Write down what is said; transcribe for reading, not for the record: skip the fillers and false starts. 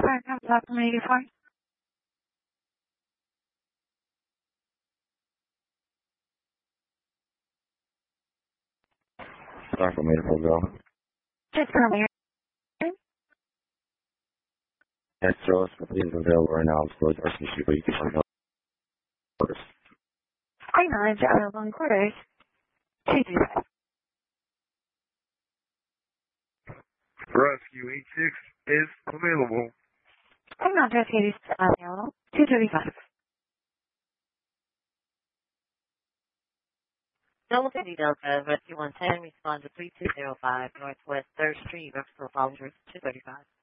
Fire Company Block 184. Sorry for me to go. Just for me. Yes, Joe's completely available right now. So it's person shoot, but you can find out orders. I know, it's available in quarters. 235. Rescue 86 is available. I'm not just available. 235. Double City Delta, Rescue 110, respond to 3205 Northwest 3rd Street, Rexville Falls, 235.